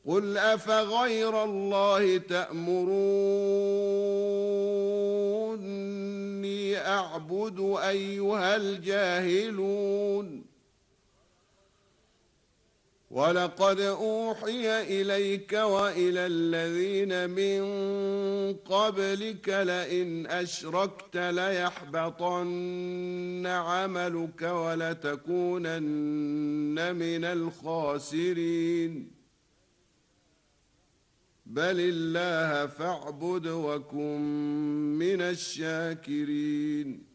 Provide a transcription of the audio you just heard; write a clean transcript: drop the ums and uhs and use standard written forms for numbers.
قل أفغير الله تأمروني أعبد أيها الجاهلون ولقد أوحي إليك وإلى الذين من قبلك لئن أشركت ليحبطن عملك ولتكونن من الخاسرين بل الله فاعبد وكن من الشاكرين